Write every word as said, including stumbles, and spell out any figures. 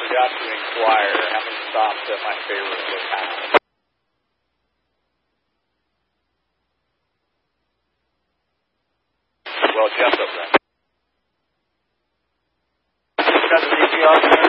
forgot to inquire how many stops at my favorite locale. Well, Jessup then. Got the D P officer.